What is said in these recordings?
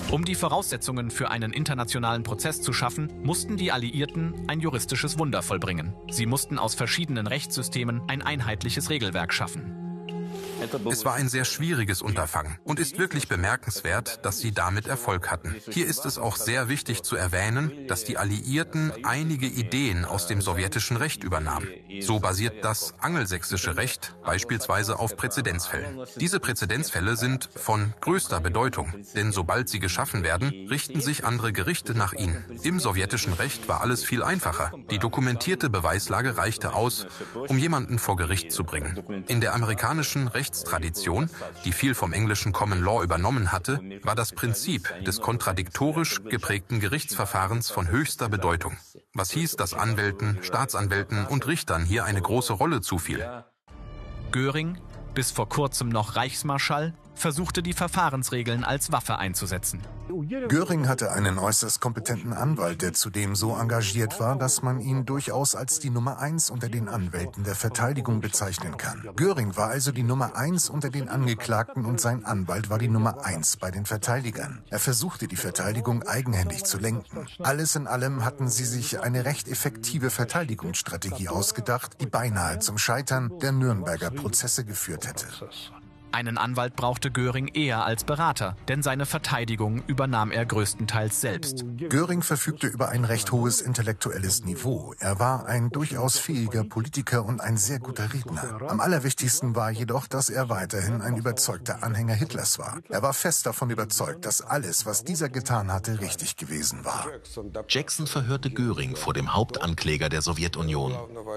Um die Voraussetzungen für einen internationalen Prozess zu schaffen, mussten die Alliierten ein juristisches Wunder vollbringen. Sie mussten aus verschiedenen Rechtssystemen ein einheitliches Regelwerk schaffen. Es war ein sehr schwieriges Unterfangen und ist wirklich bemerkenswert, dass sie damit Erfolg hatten. Hier ist es auch sehr wichtig zu erwähnen, dass die Alliierten einige Ideen aus dem sowjetischen Recht übernahmen. So basiert das angelsächsische Recht beispielsweise auf Präzedenzfällen. Diese Präzedenzfälle sind von größter Bedeutung, denn sobald sie geschaffen werden, richten sich andere Gerichte nach ihnen. Im sowjetischen Recht war alles viel einfacher. Die dokumentierte Beweislage reichte aus, um jemanden vor Gericht zu bringen. In der amerikanischen Rechtstradition, die viel vom englischen Common Law übernommen hatte, war das Prinzip des kontradiktorisch geprägten Gerichtsverfahrens von höchster Bedeutung. Was hieß, dass Anwälten, Staatsanwälten und Richtern hier eine große Rolle zufiel. Göring, bis vor kurzem noch Reichsmarschall, versuchte die Verfahrensregeln als Waffe einzusetzen. Göring hatte einen äußerst kompetenten Anwalt, der zudem so engagiert war, dass man ihn durchaus als die Nummer 1 unter den Anwälten der Verteidigung bezeichnen kann. Göring war also die Nummer 1 unter den Angeklagten und sein Anwalt war die Nummer 1 bei den Verteidigern. Er versuchte, die Verteidigung eigenhändig zu lenken. Alles in allem hatten sie sich eine recht effektive Verteidigungsstrategie ausgedacht, die beinahe zum Scheitern der Nürnberger Prozesse geführt hätte. Einen Anwalt brauchte Göring eher als Berater, denn seine Verteidigung übernahm er größtenteils selbst. Göring verfügte über ein recht hohes intellektuelles Niveau. Er war ein durchaus fähiger Politiker und ein sehr guter Redner. Am allerwichtigsten war jedoch, dass er weiterhin ein überzeugter Anhänger Hitlers war. Er war fest davon überzeugt, dass alles, was dieser getan hatte, richtig gewesen war. Jackson verhörte Göring vor dem Hauptankläger der Sowjetunion.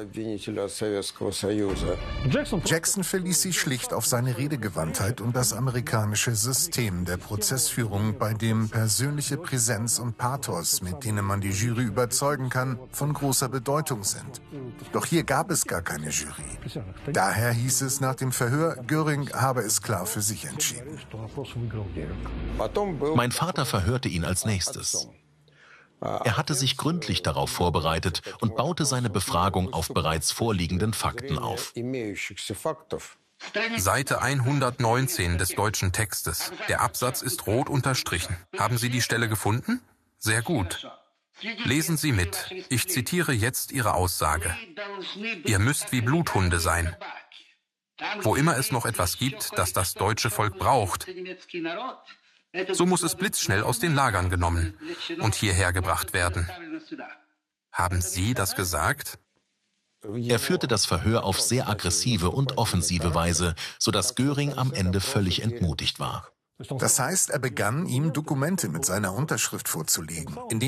Jackson verließ sich schlicht auf seine Redegewandtheit und das amerikanische System der Prozessführung, bei dem persönliche Präsenz und Pathos, mit denen man die Jury überzeugen kann, von großer Bedeutung sind. Doch hier gab es gar keine Jury. Daher hieß es nach dem Verhör, Göring habe es klar für sich entschieden. Mein Vater verhörte ihn als nächstes. Er hatte sich gründlich darauf vorbereitet und baute seine Befragung auf bereits vorliegenden Fakten auf. Seite 119 des deutschen Textes. Der Absatz ist rot unterstrichen. Haben Sie die Stelle gefunden? Sehr gut. Lesen Sie mit. Ich zitiere jetzt Ihre Aussage. Ihr müsst wie Bluthunde sein. Wo immer es noch etwas gibt, das das deutsche Volk braucht, so muss es blitzschnell aus den Lagern genommen und hierher gebracht werden. Haben Sie das gesagt? Er führte das Verhör auf sehr aggressive und offensive Weise, sodass Göring am Ende völlig entmutigt war. Das heißt, er begann, ihm Dokumente mit seiner Unterschrift vorzulegen, in denen